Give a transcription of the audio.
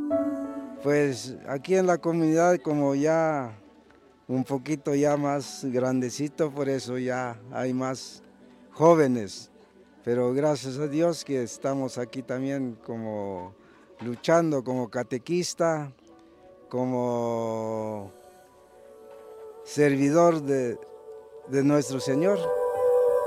Pues aquí en la comunidad como ya un poquito ya más grandecito, por eso ya hay más jóvenes. Pero gracias a Dios que estamos aquí también como luchando como catequista, como servidor de nuestro Señor.